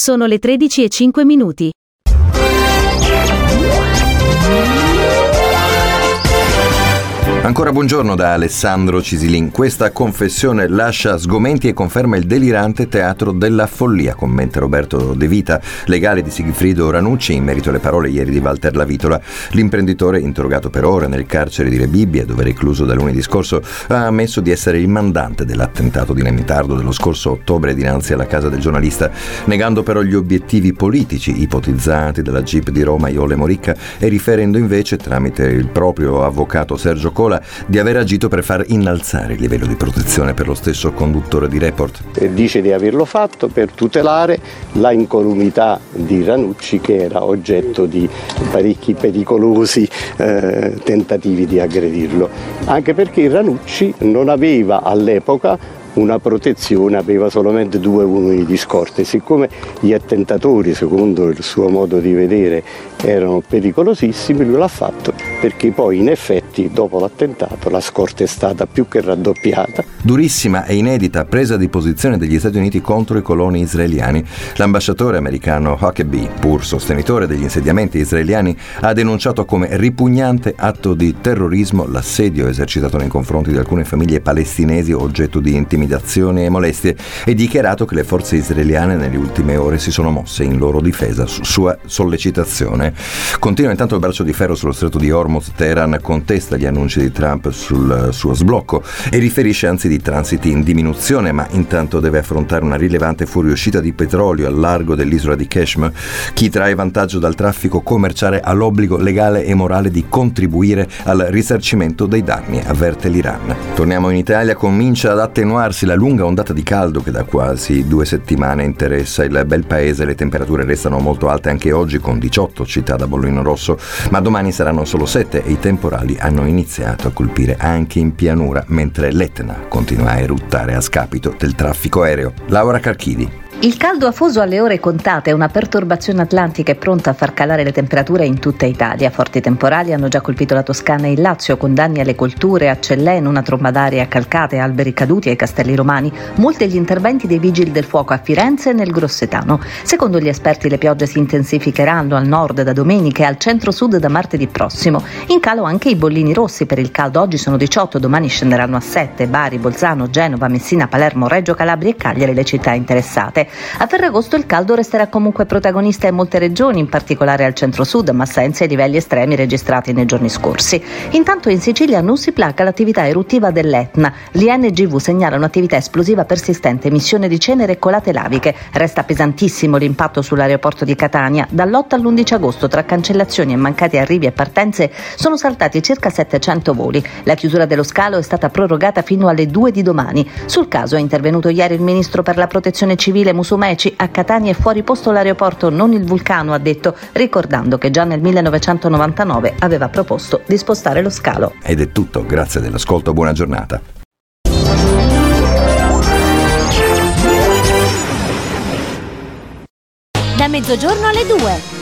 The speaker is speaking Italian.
Sono le 13:05. Ancora buongiorno da Alessandro Cisilin. Questa confessione lascia sgomenti e conferma il delirante teatro della follia, commenta Roberto De Vita, legale di Sigfrido Ranucci, in merito alle parole ieri di Walter Lavitola. L'imprenditore, interrogato per ore nel carcere di Rebibbia, dove recluso da lunedì scorso, ha ammesso di essere il mandante dell'attentato dinamitardo dello scorso ottobre dinanzi alla casa del giornalista, negando però gli obiettivi politici ipotizzati dalla GIP di Roma Iole Morica e riferendo invece, tramite il proprio avvocato Sergio Cola, di aver agito per far innalzare il livello di protezione per lo stesso conduttore di Report. Dice di averlo fatto per tutelare la incolumità di Ranucci, che era oggetto di parecchi pericolosi tentativi di aggredirlo, anche perché Ranucci non aveva all'epoca una protezione, aveva solamente 2 uomini di scorta, e siccome gli attentatori, secondo il suo modo di vedere, erano pericolosissimi, lui l'ha fatto, perché poi in effetti dopo l'attentato la scorta è stata più che raddoppiata. Durissima e inedita presa di posizione degli Stati Uniti contro i coloni israeliani. L'ambasciatore americano Huckabee, pur sostenitore degli insediamenti israeliani, ha denunciato come ripugnante atto di terrorismo l'assedio esercitato nei confronti di alcune famiglie palestinesi oggetto di intimidazioni e molestie, e dichiarato che le forze israeliane nelle ultime ore si sono mosse in loro difesa su sua sollecitazione. Continua intanto il braccio di ferro sullo stretto di Hormuz. Teheran contesta gli annunci di Trump sul suo sblocco e riferisce anzi di transiti in diminuzione, ma intanto deve affrontare una rilevante fuoriuscita di petrolio al largo dell'isola di Kashmir. Chi trae vantaggio dal traffico commerciale ha l'obbligo legale e morale di contribuire al risarcimento dei danni, avverte l'Iran. Torniamo in Italia. Comincia ad attenuarsi la lunga ondata di caldo che da quasi 2 settimane interessa il bel paese. Le temperature restano molto alte anche oggi, con 18 città da bollino rosso, ma domani saranno solo 7 e i temporali hanno iniziato a colpire anche in pianura, mentre l'Etna continua a eruttare a scapito del traffico aereo. Laura Carchidi. Il caldo afoso alle ore contate è una perturbazione atlantica e pronta a far calare le temperature in tutta Italia. Forti temporali hanno già colpito la Toscana e il Lazio, con danni alle colture, a Celleno, una tromba d'aria accalcata e alberi caduti ai Castelli Romani. Molti gli interventi dei vigili del fuoco a Firenze e nel Grossetano. Secondo gli esperti le piogge si intensificheranno al nord da domenica e al centro-sud da martedì prossimo. In calo anche i bollini rossi per il caldo. Oggi sono 18, domani scenderanno a 7. Bari, Bolzano, Genova, Messina, Palermo, Reggio Calabria e Cagliari le città interessate. A Ferragosto il caldo resterà comunque protagonista in molte regioni, in particolare al centro-sud, ma senza i livelli estremi registrati nei giorni scorsi. Intanto in Sicilia non si placa l'attività eruttiva dell'Etna. L'INGV segnala un'attività esplosiva persistente, emissione di cenere e colate laviche. Resta pesantissimo l'impatto sull'aeroporto di Catania. Dall'8 all'11 agosto, tra cancellazioni e mancati arrivi e partenze, sono saltati circa 700 voli. La chiusura dello scalo è stata prorogata fino alle 2 di domani. Sul caso è intervenuto ieri il ministro per la protezione civile Musumeci. A Catania è fuori posto l'aeroporto, non il Vulcano, ha detto, ricordando che già nel 1999 aveva proposto di spostare lo scalo. Ed è tutto, grazie dell'ascolto, buona giornata. Da mezzogiorno alle 2.